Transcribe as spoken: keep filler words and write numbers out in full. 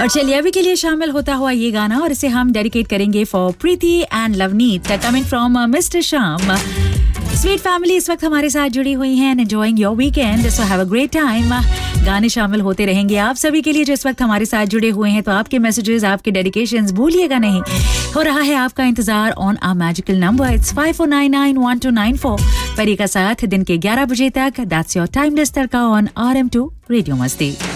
और चलिए अभी के लिए शामिल होता हुआ ये गाना और इसे हम डेडिकेट करेंगे for Preeti and Lovneet coming from mister Shyam. Sweet family इस वक्त हमारे साथ जुड़ी हुई हैं and enjoying your weekend, so have a great time. गाने शामिल होते रहेंगे आप सभी के लिए जो इस वक्त हमारे साथ जुड़े हुए हैं, तो आपके मैसेजेस, आपके डेडिकेशंस भूलिएगा नहीं। हो रहा है आपका इंतजार on uh magical number, it's five four nine nine one two nine four. परी का साथ दिन के ग्यारह बजे तक, that's your timeless tadka on R M to radio मस्ती।